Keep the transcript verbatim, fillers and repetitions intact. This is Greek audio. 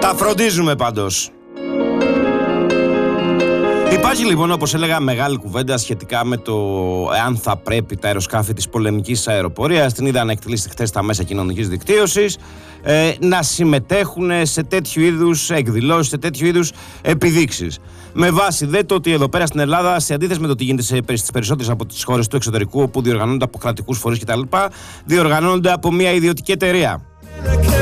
Τα φροντίζουμε πάντως. Υπάρχει λοιπόν, όπως έλεγα, μεγάλη κουβέντα σχετικά με το εάν θα πρέπει τα αεροσκάφη της πολεμικής αεροπορίας, την είδα να εκτελήσει χθες στα μέσα κοινωνικής δικτύωσης, ε, να συμμετέχουν σε τέτοιου είδους εκδηλώσεις, σε τέτοιου είδους επιδείξεις. Με βάση δε το ότι εδώ πέρα στην Ελλάδα, σε αντίθεση με το τι γίνεται στις περισσότερες από τις χώρες του εξωτερικού, όπου διοργανώνονται από κρατικούς φορείς κτλ., διοργανώνονται από μια ιδιωτική εταιρεία.